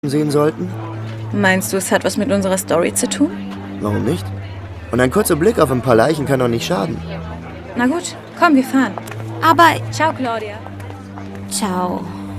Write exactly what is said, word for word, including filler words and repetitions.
sehen sollten? Meinst du, es hat was mit unserer Story zu tun? Warum nicht? Und ein kurzer Blick auf ein paar Leichen kann doch nicht schaden. Na gut, komm, wir fahren. Aber... Ciao, Claudia. Ciao.